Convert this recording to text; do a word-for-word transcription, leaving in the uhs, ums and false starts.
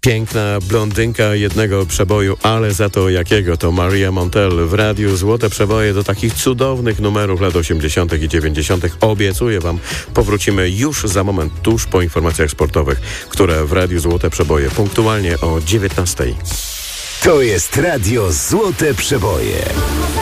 Piękna blondynka jednego przeboju, ale za to jakiego? To Maria Montell w radiu. Złote przeboje do takich cudownych numerów lat osiemdziesiątych i dziewięćdziesiątych. Obiecuję wam, powrócimy już za moment, tuż po informacjach sportowych, które w radiu Złote Przeboje punktualnie o dziewiętnastej. To jest radio Złote Przeboje.